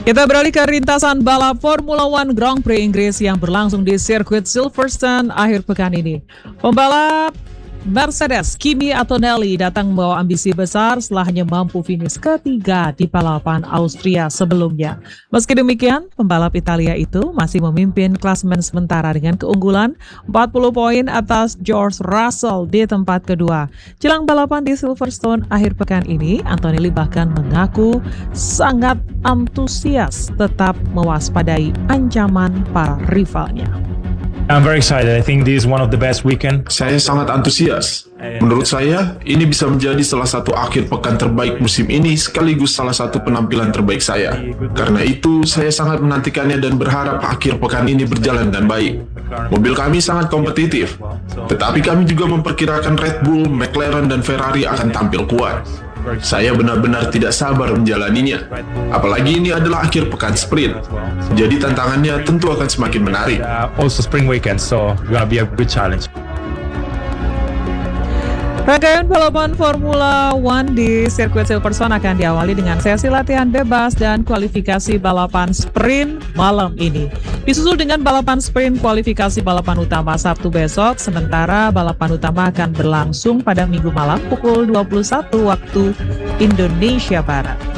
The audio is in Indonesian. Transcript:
Kita beralih ke rintasan balap Formula One Grand Prix Inggris yang berlangsung di sirkuit Silverstone akhir pekan ini. Pembalap Mercedes Kimi Antonelli datang membawa ambisi besar setelah hanya mampu finish ketiga di balapan Austria sebelumnya. Meski demikian, pembalap Italia itu masih memimpin klasemen sementara dengan keunggulan 40 poin atas George Russell di tempat kedua. Jelang balapan di Silverstone akhir pekan ini, Antonelli bahkan mengaku sangat antusias tetap mewaspadai ancaman para rivalnya. I'm very excited. I think this is one of the best weekend. Saya sangat antusias. Menurut saya, ini bisa menjadi salah satu akhir pekan terbaik musim ini sekaligus salah satu penampilan terbaik saya. Karena itu, saya sangat menantikannya dan berharap akhir pekan ini berjalan dengan baik. Mobil kami sangat kompetitif, tetapi kami juga memperkirakan Red Bull, McLaren, dan Ferrari akan tampil kuat. Saya benar-benar tidak sabar menjalaninya. Apalagi ini adalah akhir pekan sprint. Jadi tantangannya tentu akan semakin menarik. Also spring weekend, so gonna be a good challenge. Rangkaian balapan Formula One di sirkuit Silverstone akan diawali dengan sesi latihan bebas dan kualifikasi balapan sprint malam ini. Disusul dengan balapan sprint kualifikasi balapan utama Sabtu besok, sementara balapan utama akan berlangsung pada Minggu malam pukul 21 waktu Indonesia Barat.